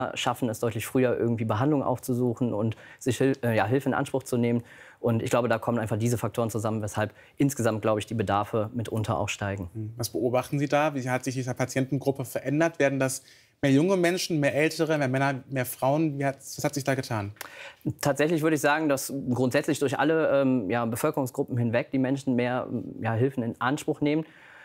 schaffen es deutlich früher, irgendwie Behandlung aufzusuchen und sich Hilfe in Anspruch zu nehmen. Und ich glaube, da kommen einfach diese Faktoren zusammen, weshalb insgesamt, glaube ich, die Bedarfe mitunter auch steigen. Was beobachten Sie da? Wie hat sich diese Patientengruppe verändert? Werden das mehr junge Menschen, mehr Ältere, mehr Männer, mehr Frauen? Was hat sich da getan? Tatsächlich würde ich sagen, dass grundsätzlich durch alle Bevölkerungsgruppen hinweg die Menschen mehr Hilfen in Anspruch nehmen.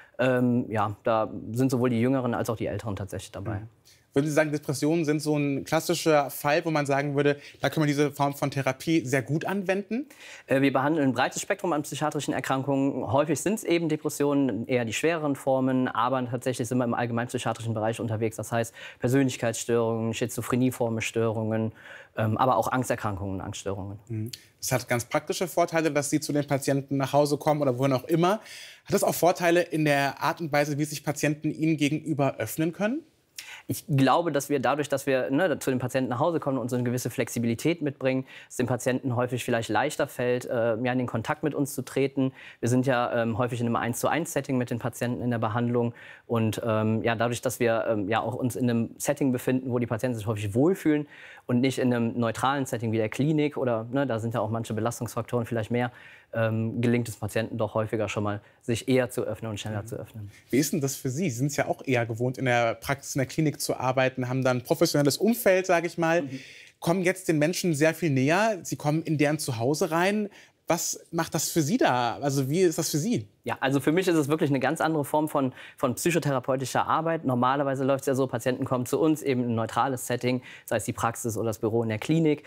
Da sind sowohl die Jüngeren als auch die Älteren tatsächlich dabei. Würden Sie sagen, Depressionen sind so ein klassischer Fall, wo man sagen würde, da können wir diese Form von Therapie sehr gut anwenden? Wir behandeln ein breites Spektrum an psychiatrischen Erkrankungen. Häufig sind es eben Depressionen, eher die schwereren Formen. Aber tatsächlich sind wir im allgemeinpsychiatrischen Bereich unterwegs. Das heißt Persönlichkeitsstörungen, Schizophrenieformen, Störungen, aber auch Angsterkrankungen, Angststörungen. Das hat ganz praktische Vorteile, dass Sie zu den Patienten nach Hause kommen oder wohin auch immer. Hat das auch Vorteile in der Art und Weise, wie sich Patienten Ihnen gegenüber öffnen können? Ich glaube, dass wir dadurch, dass wir zu den Patienten nach Hause kommen und so eine gewisse Flexibilität mitbringen, es dem Patienten häufig vielleicht leichter fällt, in den Kontakt mit uns zu treten. Wir sind ja häufig in einem 1:1-Setting mit den Patienten in der Behandlung. Und dadurch, dass wir auch uns in einem Setting befinden, wo die Patienten sich häufig wohlfühlen und nicht in einem neutralen Setting wie der Klinik oder da sind ja auch manche Belastungsfaktoren vielleicht mehr, gelingt es Patienten doch häufiger schon mal, sich eher zu öffnen und schneller zu öffnen. Wie ist denn das für Sie? Sie sind es ja auch eher gewohnt, in der Praxis, in der Klinik zu arbeiten, haben dann ein professionelles Umfeld, sage ich mal. Kommen jetzt den Menschen sehr viel näher. Sie kommen in deren Zuhause rein. Was macht das für Sie da? Also wie ist das für Sie? Ja, also für mich ist es wirklich eine ganz andere Form von psychotherapeutischer Arbeit. Normalerweise läuft es ja so, Patienten kommen zu uns, eben in ein neutrales Setting, sei es die Praxis oder das Büro in der Klinik.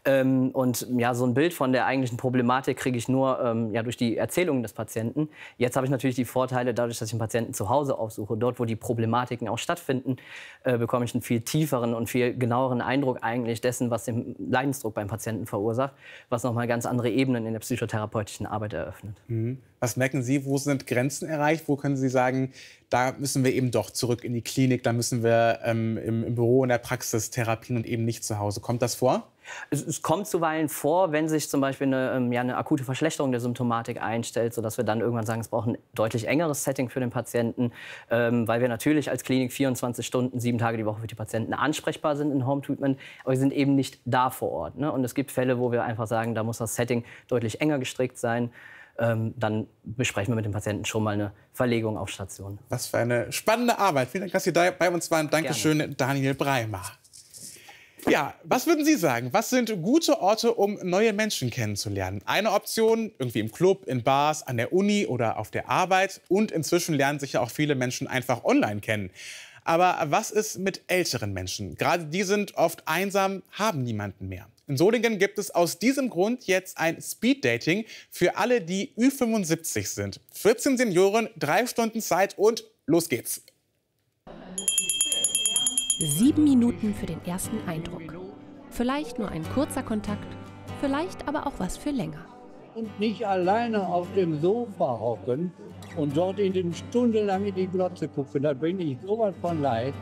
Und so ein Bild von der eigentlichen Problematik kriege ich nur durch die Erzählungen des Patienten. Jetzt habe ich natürlich die Vorteile, dadurch, dass ich einen Patienten zu Hause aufsuche, dort, wo die Problematiken auch stattfinden, bekomme ich einen viel tieferen und viel genaueren Eindruck eigentlich dessen, was den Leidensdruck beim Patienten verursacht, was nochmal ganz andere Ebenen in der psychotherapeutischen Arbeit eröffnet. Was merken Sie, wo sind Grenzen erreicht? Wo können Sie sagen, da müssen wir eben doch zurück in die Klinik, da müssen wir im Büro, in der Praxis therapien und eben nicht zu Hause? Kommt das vor? Es kommt zuweilen vor, wenn sich zum Beispiel eine akute Verschlechterung der Symptomatik einstellt, sodass wir dann irgendwann sagen, es braucht ein deutlich engeres Setting für den Patienten, weil wir natürlich als Klinik 24 Stunden, 7 Tage die Woche für die Patienten ansprechbar sind in Home Treatment, aber wir sind eben nicht da vor Ort. Ne? Und es gibt Fälle, wo wir einfach sagen, da muss das Setting deutlich enger gestrickt sein. Dann besprechen wir mit dem Patienten schon mal eine Verlegung auf Station. Was für eine spannende Arbeit. Vielen Dank, dass Sie da bei uns waren. Dankeschön, Daniel Breimer. Ja, was würden Sie sagen? Was sind gute Orte, um neue Menschen kennenzulernen? Eine Option, irgendwie im Club, in Bars, an der Uni oder auf der Arbeit. Und inzwischen lernen sich ja auch viele Menschen einfach online kennen. Aber was ist mit älteren Menschen? Gerade die sind oft einsam, haben niemanden mehr. In Solingen gibt es aus diesem Grund jetzt ein Speeddating für alle, die Ü75 sind. 14 Senioren, 3 Stunden Zeit und los geht's. 7 Minuten für den ersten Eindruck. Vielleicht nur ein kurzer Kontakt, vielleicht aber auch was für länger. Und nicht alleine auf dem Sofa hocken und dort in den stundenlang in die Glotze gucken, da bin ich sowas von leid.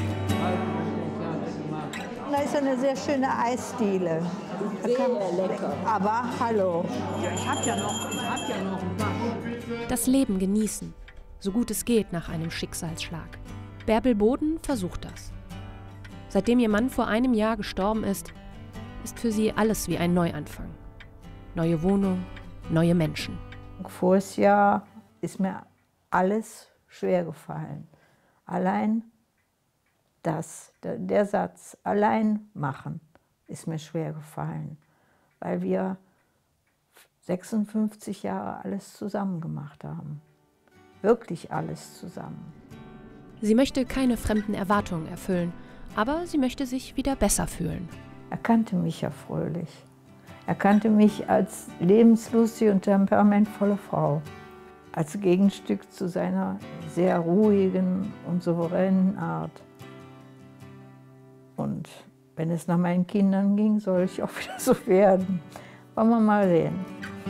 Da ist eine sehr schöne Eisdiele. Sehr lecker. Aber hallo. Ja, ich hab ja noch ein paar. Das Leben genießen, so gut es geht nach einem Schicksalsschlag. Bärbel Boden versucht das. Seitdem ihr Mann vor einem Jahr gestorben ist für sie alles wie ein Neuanfang. Neue Wohnung, neue Menschen. Voriges Jahr ist mir alles schwer gefallen. Allein der Satz, allein machen, ist mir schwer gefallen. Weil wir 56 Jahre alles zusammen gemacht haben. Wirklich alles zusammen. Sie möchte keine fremden Erwartungen erfüllen, aber sie möchte sich wieder besser fühlen. Er kannte mich ja fröhlich. Er kannte mich als lebenslustige und temperamentvolle Frau. Als Gegenstück zu seiner sehr ruhigen und souveränen Art. Und wenn es nach meinen Kindern ging, soll ich auch wieder so werden. Wollen wir mal sehen.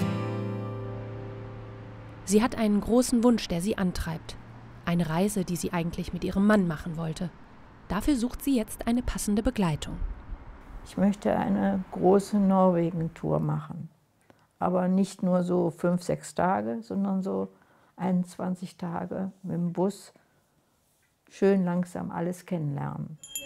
Sie hat einen großen Wunsch, der sie antreibt. Eine Reise, die sie eigentlich mit ihrem Mann machen wollte. Dafür sucht sie jetzt eine passende Begleitung. Ich möchte eine große Norwegen-Tour machen. Aber nicht nur so 5, 6 Tage, sondern so 21 Tage mit dem Bus schön langsam alles kennenlernen.